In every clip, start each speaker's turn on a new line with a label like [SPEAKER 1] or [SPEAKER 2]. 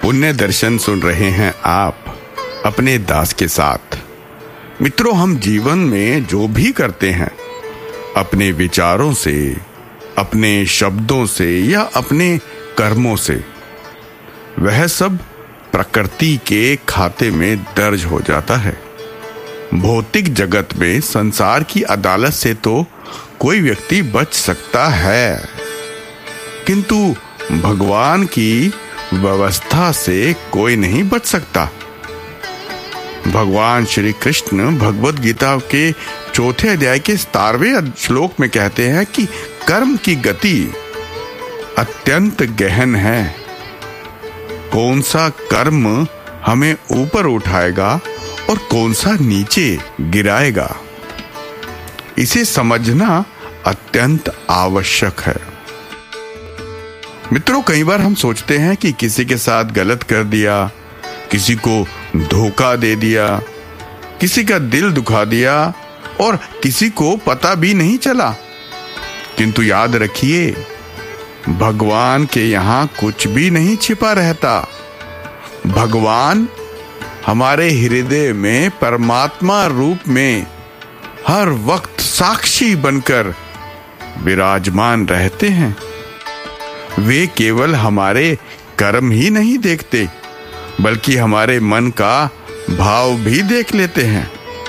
[SPEAKER 1] पुण्य दर्शन सुन रहे हैं आप अपने दास के साथ। मित्रों, हम जीवन में जो भी करते हैं अपने विचारों से, अपने शब्दों से या अपने कर्मों से, वह सब प्रकृति के खाते में दर्ज हो जाता है। भौतिक जगत में संसार की अदालत से तो कोई व्यक्ति बच सकता है, किंतु भगवान की व्यवस्था से कोई नहीं बच सकता। भगवान श्री कृष्ण भगवद गीता के 4 अध्याय के 17वें श्लोक में कहते हैं कि कर्म की गति अत्यंत गहन है। कौन सा कर्म हमें ऊपर उठाएगा और कौन सा नीचे गिराएगा, इसे समझना अत्यंत आवश्यक है। मित्रों, कई बार हम सोचते हैं कि किसी के साथ गलत कर दिया, किसी को धोखा दे दिया, किसी का दिल दुखा दिया और किसी को पता भी नहीं चला। किंतु याद रखिए, भगवान के यहाँ कुछ भी नहीं छिपा रहता। भगवान हमारे हृदय में परमात्मा रूप में हर वक्त साक्षी बनकर विराजमान रहते हैं। वे केवल हमारे कर्म ही नहीं देखते, बल्कि हमारे मन का भाव भी देख लेते हैं।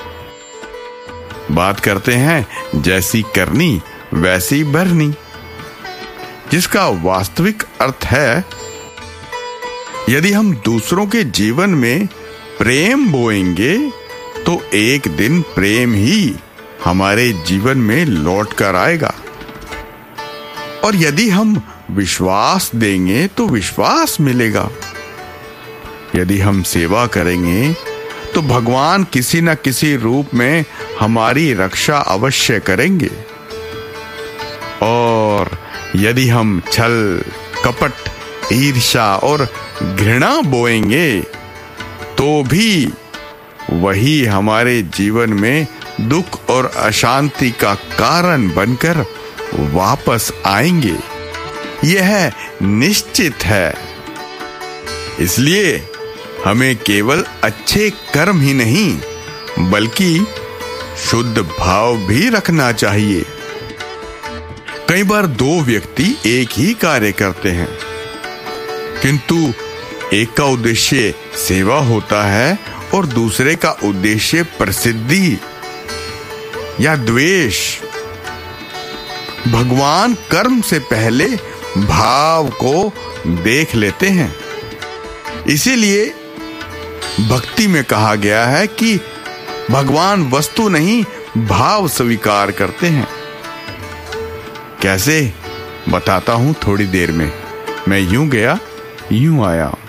[SPEAKER 1] बात करते हैं जैसी करनी वैसी भरनी, जिसका वास्तविक अर्थ है, यदि हम दूसरों के जीवन में प्रेम बोएंगे तो एक दिन प्रेम ही हमारे जीवन में लौट कर आएगा। और यदि हम विश्वास देंगे तो विश्वास मिलेगा। यदि हम सेवा करेंगे तो भगवान किसी न किसी रूप में हमारी रक्षा अवश्य करेंगे। और यदि हम छल, कपट, ईर्ष्या और घृणा बोएंगे तो भी वही हमारे जीवन में दुख और अशांति का कारण बनकर वापस आएंगे। यह निश्चित है। इसलिए हमें केवल अच्छे कर्म ही नहीं बल्कि शुद्ध भाव भी रखना चाहिए। कई बार 2 व्यक्ति एक ही कार्य करते हैं, किंतु एक का उद्देश्य सेवा होता है और दूसरे का उद्देश्य प्रसिद्धि या द्वेष। भगवान कर्म से पहले भाव को देख लेते हैं। इसीलिए भक्ति में कहा गया है कि भगवान वस्तु नहीं भाव स्वीकार करते हैं। कैसे, बताता हूं थोड़ी देर में। मैं यूं गया यूं आया।